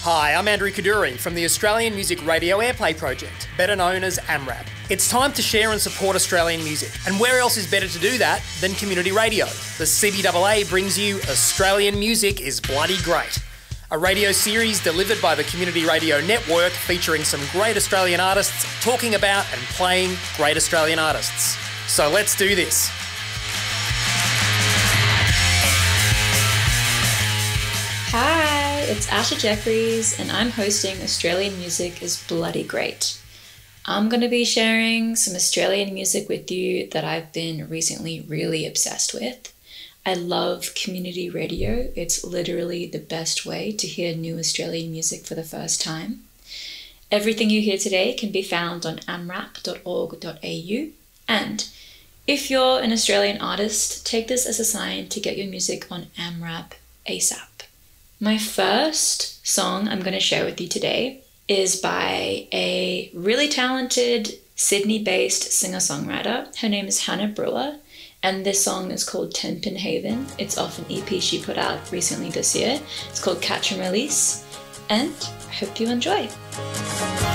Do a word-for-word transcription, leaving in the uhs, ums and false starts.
Hi, I'm Andrew Kaduri from the Australian Music Radio Airplay Project, better known as AMRAP. It's time to share and support Australian music, and where else is better to do that than community radio? The C B A A brings you Australian Music is Bloody Great, a radio series delivered by the Community Radio Network featuring some great Australian artists talking about and playing great Australian artists. So let's do this. Hi, it's Asha Jeffries and I'm hosting Australian Music is Bloody Great. I'm going to be sharing some Australian music with you that I've been recently really obsessed with. I love community radio. It's literally the best way to hear new Australian music for the first time. Everything you hear today can be found on amrap dot org dot a u, and if you're an Australian artist, take this as a sign to get your music on AMRAP ASAP. My first song I'm going to share with you today is by a really talented Sydney-based singer-songwriter. Her name is Hannah Brewer, and this song is called Tenpin Haven. It's off an E P she put out recently this year. It's called Catch and Release, and I hope you enjoy.